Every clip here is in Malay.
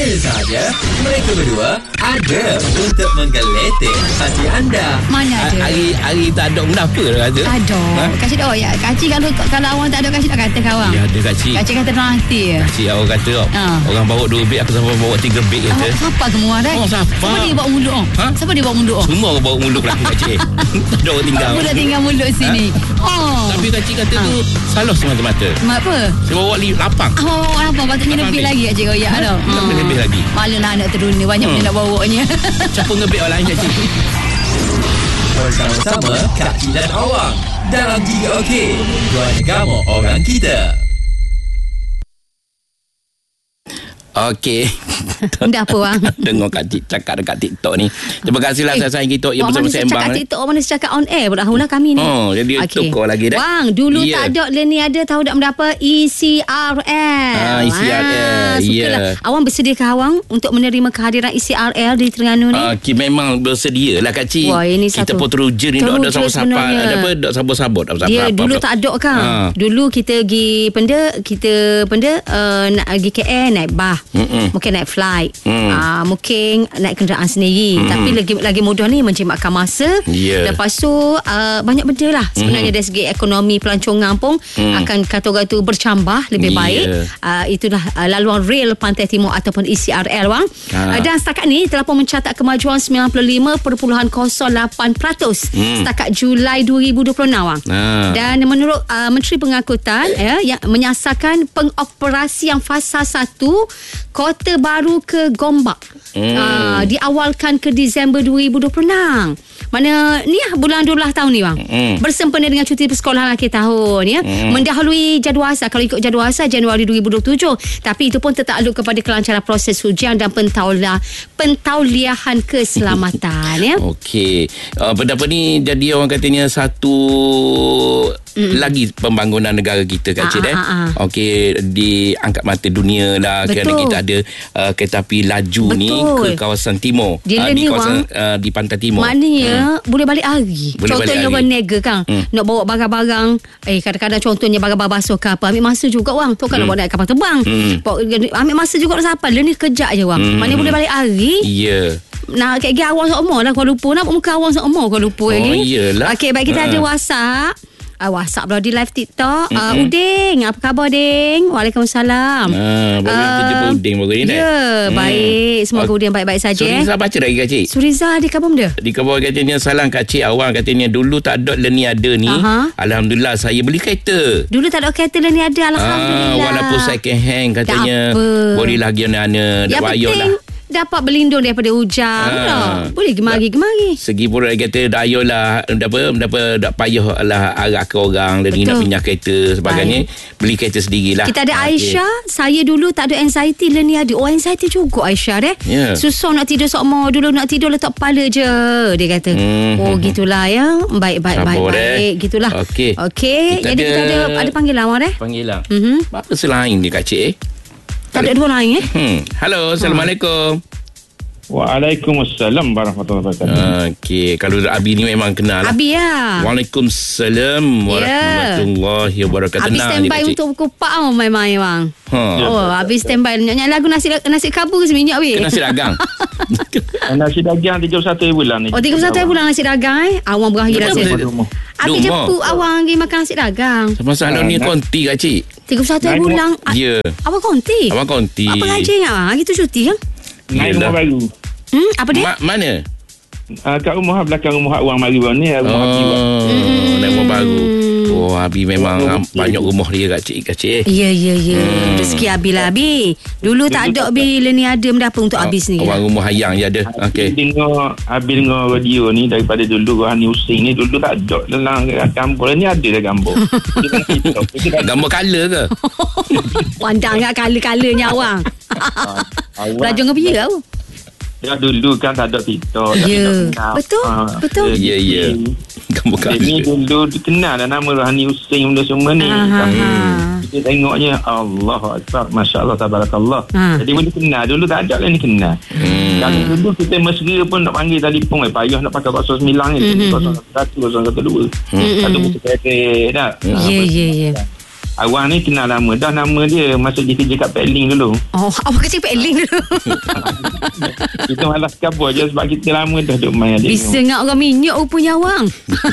Ada saja mereka berdua ada untuk menggeletik hati anda. Mana ada? Hari tak ada kenapa lah kata? Ada. Kacik dah ya. Kacik kalau awang tak ada kacik tak kata kawan. Ya ada kacik. Kacik kata nanti. Kacik awak kata orang bawa 2 beg, aku sampai bawa 3 beg kata. Siapa semua dah? Oh siapa? Siapa dia bawa mulut? Siapa dia bawa mulut? Semua orang bawa mulut belakang kacik. Tak ada orang tinggal. Aku dah tinggal mulut sini. Tapi kacik kata tu salah semata-mata. Apa? Saya bawa lapang. Lapang. Patutnya lebih lagi kacik koyak dah. Lebih lagi. Malulah anak turun ni. Banyak benda nak bawanya. Siapa ngebeg orang lain kacik? Bersama-sama Kaki dan Awang dalam 3 OK Dua Negama Orang Kita. Okey. Dah apa bang? Dengar kacik cakap dekat TikTok ni. Terima kasihlah sayang kita yang bersama sembang. Mana cakap TikTok, mana cakap on air pula lah kami ni. Jadi tukar lagi dah. Bang, dulu tak ada ni ada tahu tak berapa ECRL. ECRL. Ya. Awang bersediakah awang untuk menerima kehadiran ECRL di Terengganu ni? Memang bersedia lah kacik. Wah, ini kita satu. pun teruja ni dok ada sabot-sabot. Dia dulu tak ada kan. Dulu kita pergi penda nak pergi KL naik bah. Mungkin naik flight. Mungkin naik kenderaan sendiri. Tapi lagi mudah ni menjimatkan masa. Lepas tu banyak benda lah sebenarnya dari segi ekonomi pelancongan pun akan kata-kata tu bercambah lebih baik. Itulah laluan rel Pantai Timur ataupun ECRL bang. Dan setakat ni telah pun mencatat kemajuan 95.08% setakat Julai 2026 bang. Dan menurut Menteri Pengangkutan yang menyasarkan pengoperasian fasa 1 Kota Baru ke Gombak diawalkan ke Disember 2026. Mana ni bulan 12 tahun ni bang. Bersempena dengan cuti persekolahan akhir tahun ya. Mendahului jadual asal. Kalau ikut jadual asal Januari 2027. Tapi itu pun tertakluk kepada kelancaran proses ujian dan pentauliahan keselamatan ya. Okey. Benda apa ni jadi orang katanya satu lagi pembangunan negara kita kacik Okey, diangkat mata dunia lah. Kerana kita ada kereta api laju ni ke kawasan timur. Di kawasan di pantai timur. Maknanya boleh balik hari. Contohnya orang nega kan nak bawa barang-barang, kadang-kadang contohnya barang-barang basuh ke apa, ambil masa juga orang tu kan nak bawa naik kapal terbang. Ambil masa juga nak sampai. Dia ni kejap je orang. Maknanya boleh balik hari. Ya. Nak kayak awang seumur lah Kuala Lumpur. Nak muka awang seumur Kuala Lumpur lagi. Iyalah. Okey, baik kita ada WhatsApp. WhatsApp pula di live TikTok. Uding, apa khabar Ding? Waalaikumsalam. Baru kita jumpa Uding baru ni dah. Ya, baik. Semoga Uding baik-baik saja. Suriza baca lagi kacik. Suriza di kabar dia? Di kabar katanya salam kacik awang katanya dulu tak ada Leni ada ni. Alhamdulillah saya beli kereta. Dulu tak ada kereta Leni ada, alhamdulillah. Walaupun second hand katanya boleh lagi anak-anak nak bayar lah. Dapat berlindung daripada hujan. Boleh gemari-gemari. Segi pun dia kata daya lah tak payah lah arah ke orang dan nak pinjam kereta sebagainya. Beli kereta sendirilah. Kita ada Aisyah. Saya dulu tak ada anxiety, Leni ada. Anxiety juga Aisyah susah nak tidur seumur. Dulu nak tidur letak kepala je, dia kata. Gitulah ya. Baik. Gitulah. Okey. Jadi kita ada panggilan awak Panggilan. Apa selain ni kacik tak ada dua lain Halo, Assalamualaikum. Waalaikumsalam warahmatullahi wabarakatuh. Okey, kalau Abi ni memang kenal lah. Abi ya. Waalaikumsalam warahmatullahi wabarakatuh. Abi standby untuk kupak main-main bang. Abi standby nyanyi lagu nasi kabur ke seminyak weh. Nasi dagang. Nasi dagang 31 bulan ni. 31 bulan nasi dagang Awang berakhir nasi. Abi jemput awang pergi makan nasi dagang. Masalah ni konti kacik. 31 bulan. Ya. Awang konti. Apa gajinya bang? Hari tu cuti kan? Naik rumah baru. Apa dia? Mana? Kat rumah belakang rumah Awang baru ni. Naik rumah baru. Abi memang banyak rumah dia kacik. Ya. Rezeki Abi lah Abi. Dulu tak ada Abi Leni ada apa untuk Abi sendiri. Orang rumah hayang je ada. Okey. Abi dengar radio ni daripada dulu Rohani Hussein ni dulu tak ada dalam gambar ni ada dah gambar. Gambar color ke? Pandang tak color-colornya Awang. Belajar dengan biar tau. Ya dulu kan tak ada TikTok. Ya. Betul. Ya. Gambar ni dulu dikenal dah nama Rohani Hussein benda semua ni. Kita tengoknya Allah Akbar, Masya Allah, Tabarakallah. Jadi boleh kenal. Dulu tak ada lah ni kenal. Kalau dulu kita mesra pun nak panggil telefon payah nak pakai 09 ni. 0112. Satu buku kereta tak. Ya. Awang ni kenal lama dah. Nama dia masa dia kerja kat Petling dulu. Oh, awak kerja Petling dulu. Kita malas kabur je sebab kita lama dah duduk main adik. Bisa ngak orang minyak rupanya awang.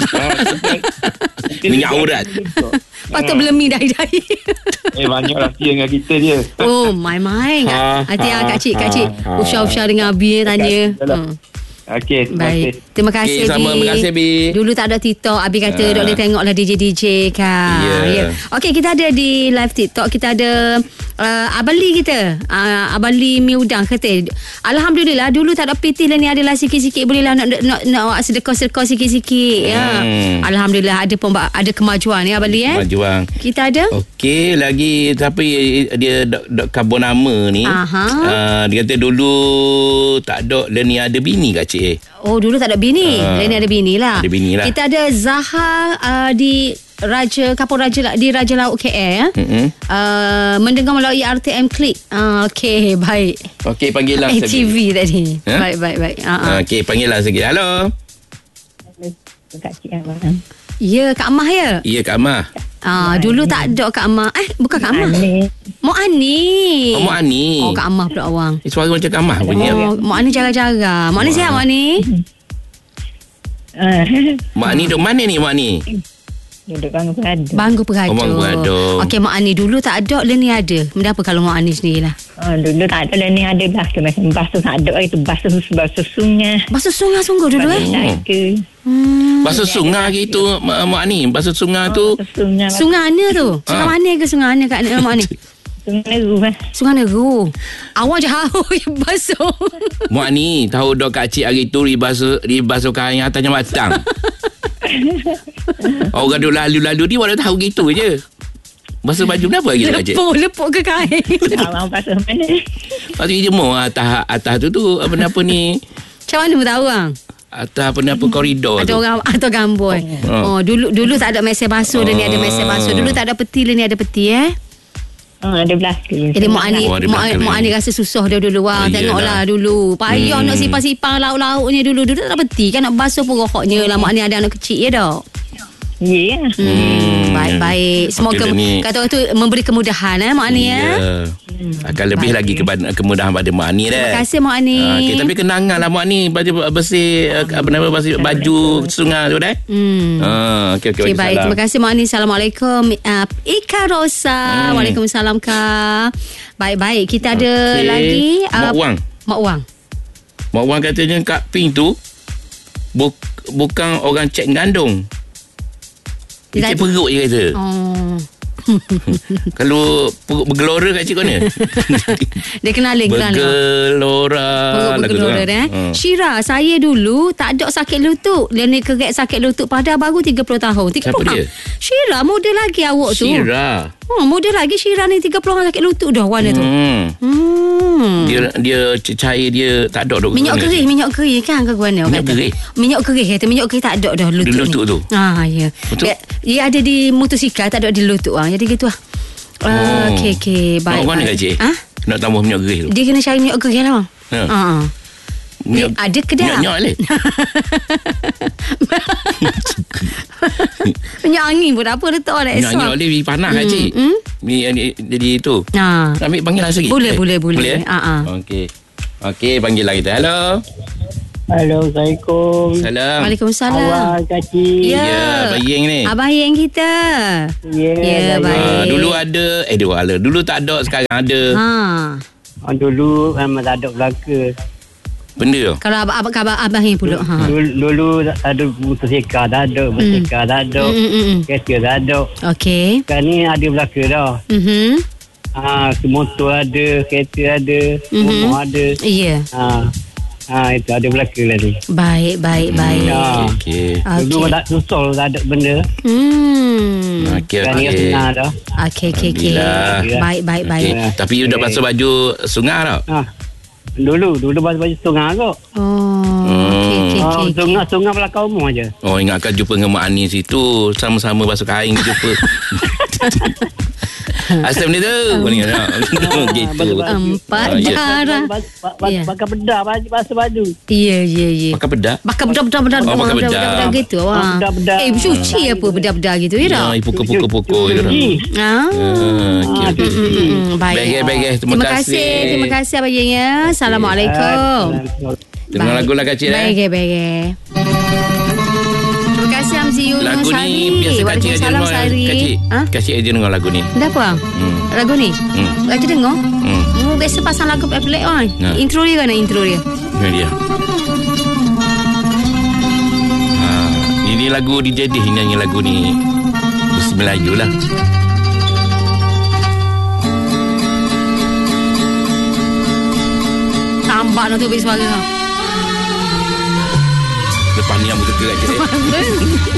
Minyak urat. Patut belemi dahi-dahi. Banyak rahsia dengan kita je. Oh, main-main. Hati Kak Cik. Usah-usah dengan Abi tanya. Okey, baik. Terima kasih, sama. Terima kasih, Bi. Dulu tak ada TikTok. Abi kata dok boleh tengoklah DJ kan. Ya. Okey, kita ada di live TikTok. Kita ada Abali kita. Abali mi udang kata. Alhamdulillah dulu tak ada PT lah ni, adalah sikit-sikit bolehlah nak sedekah-sedekah sikit-sikit ya. Alhamdulillah ada kemajuan ya Abali Kemajuan. Kita ada. Okey, lagi tapi dia dok kabur nama ni. Dia kata dulu tak ada lah ni ada bini Kak Cik. Oh, dulu tak ada bini. Lain ada bini lah. Ada bini lah. Kita ada Zaha di Kapal Raja di Raja Laut KL. Mendengar melalui RTM Klik. Okey, baik. Okey, panggillah sikit. TV tadi. Baik. Okey, panggillah sikit. Halo. Kak Cik Amah. Ya, Kak Amah ya? Ya, Kak Amah. Dulu tak ada Kak Amah. Bukan Kak Amah. Mak Ani. Oh, Mak Ani. Oh, Kak Amah pula awang. Suara macam Kak Amah bunyi. Mak Ani jaga-jaga. Mak Ani sihat Mak Ani? Mak Ani duduk mana ni Mak Ani? Duduk Banggu Perado. Banggu Perado. Oh, Banggu Perado. Okey, Mak Ani dulu tak ada, lah ni ada. Kenapa kalau Mak Ani sendirilah? Dulu tak ada lah ni ada basuh. Macam basuh tak ada itu basuh sungai. Basuh sungai sungguh dulu Basuh sungai gitu Mak Ani. Basuh sungai tu. Sungai mana tu? Sungai mana ke sungai mana Kak Mak Ani? Sungai Neru Sungai Neru. Awak jauh yang basuh. Mak Ani tahu dok Kak Cik hari tu dibasuh kain atasnya matang. Orang duk lalu-lalu ni walau tahu gitu je. Basuh baju kenapa lagi Kak Cik? Lepuk ke kain. Awang basuh mana? Lepas tu jemur atas tu apa ni? Macam mana pun tahu bang? Atas apa koridor ada tu. Orang atau gamboi. Dulu tak ada mesin basuh dan ni ada mesin basuh. Dulu tak ada peti dan ni ada peti ada belakang. Jadi Mak Ani rasa susah dia dulu. Tengoklah dulu. Payah nak sipang-sipang lauk-lauknya dulu. Dulu tak ada peti kan, nak basuh pun rokoknya lah. Mak Ani ada anak kecil ya dah. Ya. Baik. Semoga kata orang tu memberi kemudahan Mak Ani akan lebih lagi kemudahan pada Mak Ani dah. Terima kasih Mak Ani. Tapi kenangan lah Mak Ani bersih baju sungai tu dah. Okey, baik. Terima kasih Mak Ani. Assalamualaikum. Ika Rosa. Waalaikumsalam Kak. Baik. Kita ada lagi Mak Wang katanya Kak Ping tu bukan orang cek gandung. Dia cek perut je kata. Kalau perut bergelora Kak Cik mana? Dia kenal bergelora Syira, saya dulu tak ada sakit lutut. Dia ni kerek sakit lutut pada baru 30 tahun. Siapa dia? Syira, muda lagi awak tu. Syira. Muda lagi Syira ni 30 tahun sakit lutut dah warna tu. Dia cair dia tak ada minyak kerih kan ke mana? Minyak kerih tak ada dah lutut tu. Ya. Betul. Dia ada di motosikal, tak ada di lutut jadi gitu lah. Okey. Baik. Mana Kak Cik? Nak tambah minyak kerih tu. Dia kena cari minyak kerih lah. Ada kedai. Minyak ni. Minyak angin pun apa letak lah. Minyak angin ni panas Kak Cik. Jadi tu. Ambil panggil lah sikit. Boleh. Okey, panggil lah kita. Halo. Assalamualaikum. Waalaikumsalam. Awak Kak Cik. Ya. Abang Yeng ni. Abang Yeng kita. Ya, baik. Dulu ada. Dulu tak ada, sekarang ada. Dulu memang tak ada belaka. Benda tu? Kalau abang Yeng pula. Dulu tak ada motosikal, tak ada. Motosikal tak ada. Kereta tak ada. Okey. Sekarang ni ada belaka dah. Motor ada, kereta ada, rumah ada. Ya. Itu ada belaka lah ni. Baik. Okey. Dulu tak susah, tak ada benda. Okey. Senang dah. Okey. Baik. Tapi you dah basuh baju sungai tak? Dulu basuh baju sungai kot. Okey. Sungai belakang rumah je. Ingatkan jumpa dengan Mak Ani situ, sama-sama basuh kain jumpa. Asal benda tu. Gitu. 4 darah. Bakar bedah bahasa baju. Ya. Makan bedak. Bakar bedah-bedah gitu. Bedah-bedah. Suci apa bedah-bedah gitu ya tak? Pukul-pukul je dah. Baik. Terima kasih abang. Assalamualaikum. Dengar lagu lah kacik. Baik. Terima kasih Hamzi Yunus Lagu ni biasa kacik aja dengar. Kacik aja dengar lagu ni. Dah apa? Lagu ni? Lagu dengar? Biasa pasang lagu pelik kan? Intro dia kan? Intro dia. Ini dia. Ini lagu DJ Dih nyanyi lagu ni. Musik Melayu lah. Tambah nak tu suara. Lepas ni yang betul-betul kacik.